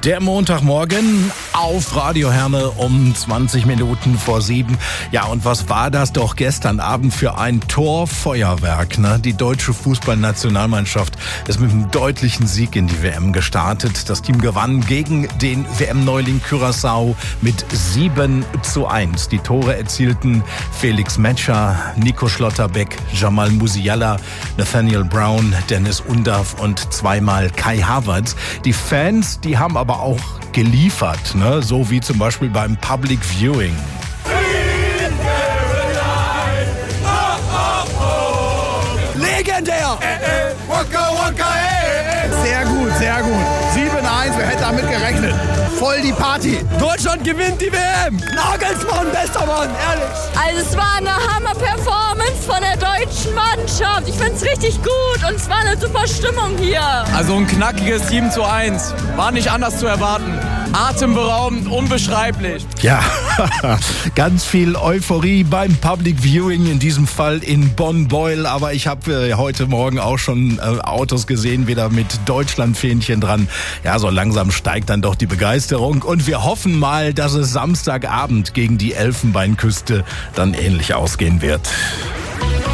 Der Montagmorgen auf Radio Herne um 20 Minuten vor 7. Ja, und was war das doch gestern Abend für ein Torfeuerwerk, ne? Die deutsche Fußballnationalmannschaft ist mit einem deutlichen Sieg in die WM gestartet. Das Team gewann gegen den WM-Neuling Curaçao mit 7:1. Die Tore erzielten Felix Metscher, Nico Schlotterbeck, Jamal Musiala, Nathaniel Brown, Dennis Undav und zweimal Kai Havertz. Die Fans, die haben aber auch geliefert, ne? So wie zum Beispiel beim Public Viewing. Legendär! Sehr gut, sehr gut. 7:1, wer hätte damit gerechnet? Voll die Party. Deutschland gewinnt die WM. Nagelsmann, bester Mann, ehrlich. Also es war eine Hammer-Performance von der deutschen Mannschaft. Ich find's richtig gut und es war eine super Stimmung hier. Also ein knackiges 7:1. War nicht anders zu erwarten. Atemberaubend, unbeschreiblich. Ja, ganz viel Euphorie beim Public Viewing, in diesem Fall in Bonn-Beuel. Aber ich habe heute Morgen auch schon Autos gesehen, wieder mit Deutschland-Fähnchen dran. Ja, so langsam steigt dann doch die Begeisterung. Und wir hoffen mal, dass es Samstagabend gegen die Elfenbeinküste dann ähnlich ausgehen wird.